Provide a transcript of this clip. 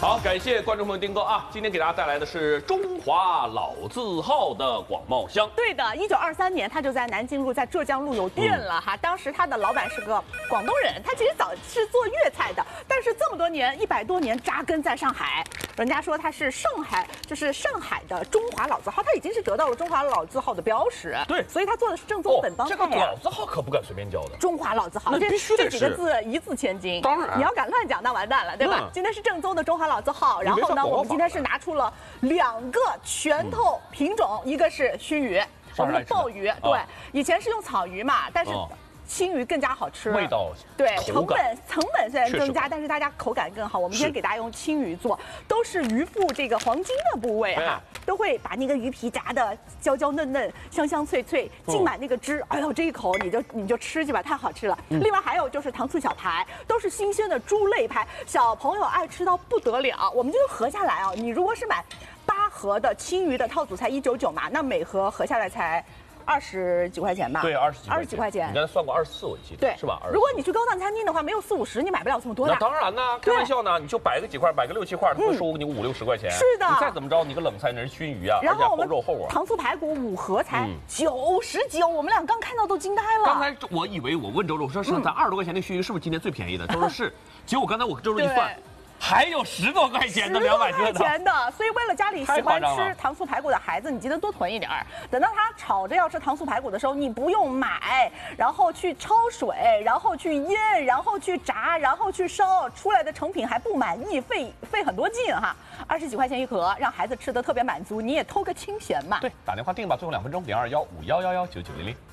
好，感谢观众朋友丁哥啊！今天给大家带来的是中华老字号的广茂香。 对的，1923年他就在南京路、在浙江路有店了哈。当时他的老板是个广东人，他其实早是做粤菜的，但是这么多年100多年扎根在上海。人家说他是上海，就是上海的中华老字号，他已经是得到了中华老字号的标识。 对， 所以他做的是正宗本帮菜这个老字号可不敢随便叫的。 中华老字号， 那必须得这几个字一字千金。 当然， 你要敢乱讲，那完蛋了，对吧？今天是正宗的中华老字号，然后呢，我们今天是拿出了2个拳头品种，一个是熏鱼，我们的鲍鱼，对，以前是用草鱼嘛，但是青鱼更加好吃， 味道对，成本虽然增加，但是大家口感更好。我们今天给大家用青鱼做，都是鱼腹这个黄金的部位哈，都会把那个鱼皮炸的焦焦嫩嫩、香香脆脆，浸满那个汁。哎呦，这一口你就吃去吧，太好吃了。另外还有就是糖醋小排，都是新鲜的猪肋排，小朋友爱吃到不得了。我们这个合下来啊，你如果是买8盒的青鱼的套组才199嘛，那每盒合下来才20几块钱吧？ 对，20几块钱。你刚才算过24，我记得， 对， 是吧？ 如果你去高档餐厅的话，没有40、50，你买不了这么多的。 那当然啦，开玩笑呢，你就摆个几块，摆个6、7块，他会收你5、60块钱。 是的， 你再怎么着，你个冷菜那是熏鱼啊， 然后我们肉厚啊。 糖醋排骨5盒才99，我们俩刚看到都惊呆了。 刚才我以为我问周周说是咱20多块钱的熏鱼是不是今天最便宜的？周说是，结果刚才我周周一算。还有10多块钱的200克的，所以为了家里喜欢吃糖醋排骨的孩子，你记得多囤一点儿。等到他炒着要吃糖醋排骨的时候，你不用买，然后去焯水，然后去腌，然后去炸，然后去烧，出来的成品还不满意，费很多劲哈。20几块钱一盒，让孩子吃得特别满足，你也偷个清闲嘛。 对，打电话订吧，最后2分钟，0215111990。